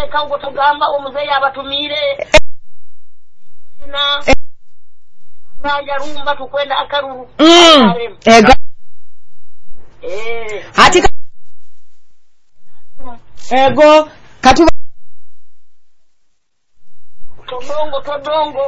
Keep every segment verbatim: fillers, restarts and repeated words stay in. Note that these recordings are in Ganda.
leka ngo tugamba omuzeyi abatumire na banja rumba tukwenda akaruru mm ego eh ati ego katu todongo todongo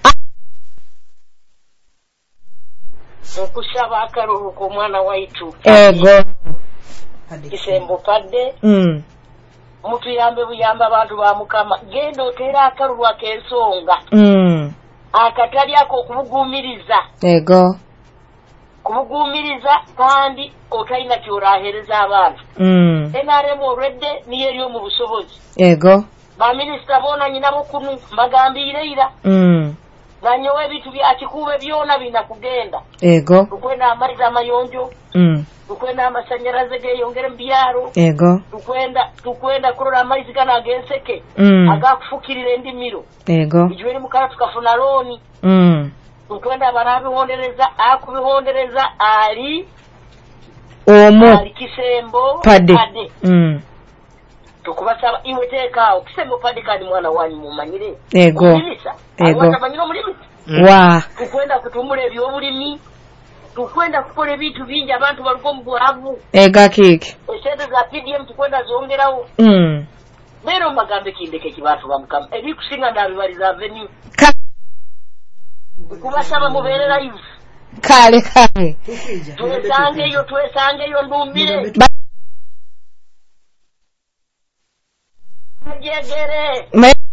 okushaba akaruru ko mwana waitu ego kisembo padde mm mutu yambe buyamba abantu ba mukama genda otera akaruru akensonga mm akatali ako kubugumiriza ego kubugumiriza kandi otayina kyorahereza abantu mm enaremo already niyeri mu busobozi ego ba minister bona nyina bokunu magambire ira mm banyowe bitu bya kikube byona bina kugenda ego tukwenda amaizi amayonjo mm tukwenda amashanyarazi geyongere mbyaro ego tukwenda tukwenda kurora amaizi kana agenseke mm agakufukirira endimiro ego ijweri mukara tukafuna loni mm tukwenda barabi hondereza akubihondereza ali omo ali kisembo pade, pade. mm tukubasaba iwe teka kisembo pade kandi mwana wanyu mumanyire ego Umilisa. ego Abatamanyiro mulimi mm. wa tukwenda kutumula ebyo bulimi tukwenda kukola ebintu bingi abantu baliko mu bwavu ega kiki esente za P D M tukwenda zongerawo mm lero magambe kindeke kibantu bamukama ebi kusinga ndabibaliza avenue Ka- kubasaba muberera live kale kale twesange yo twesange yo ndumbire Ba- Jegere Me-